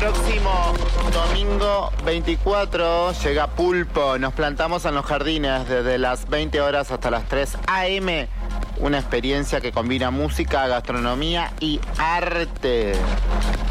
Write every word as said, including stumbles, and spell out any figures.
próximo domingo veinticuatro llega Pulpo. Nos plantamos en los jardines desde las veinte horas hasta las tres a eme. Una experiencia que combina música, gastronomía y arte.